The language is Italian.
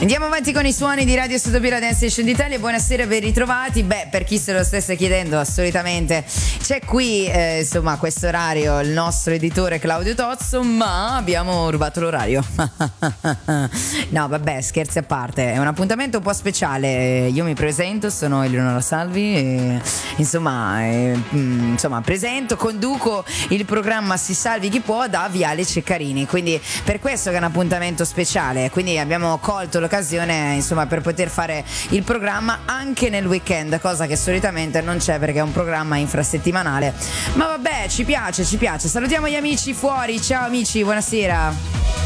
Andiamo avanti con i suoni di Radio Sudopira Dance Station d'Italia. Buonasera, ben ritrovati. Beh, per chi se lo stesse chiedendo, solitamente c'è qui insomma a questo orario il nostro editore Claudio Tozzo, ma abbiamo rubato l'orario. No, vabbè, scherzi a parte, è un appuntamento un po' speciale. Io mi presento, sono Eleonora Salvi e, insomma, presento, conduco il programma Si Salvi Chi Può da Viale Ceccarini, quindi per questo che è un appuntamento speciale. Quindi abbiamo colto l'occasione, insomma, per poter fare il programma anche nel weekend, cosa che solitamente non c'è perché è un programma infrasettimanale. Ma vabbè, ci piace. Salutiamo gli amici fuori. Ciao amici, buonasera.